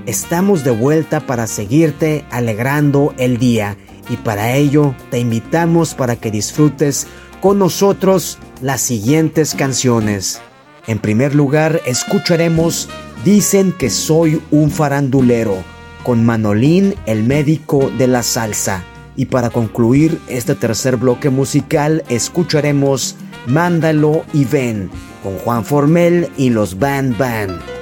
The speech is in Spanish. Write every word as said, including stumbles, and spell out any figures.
estamos de vuelta para seguirte alegrando el día y para ello te invitamos para que disfrutes con nosotros las siguientes canciones. En primer lugar, escucharemos Dicen que soy un farandulero con Manolín, el médico de la salsa. Y para concluir este tercer bloque musical, escucharemos Mándalo y ven con Juan Formel y los Band Band.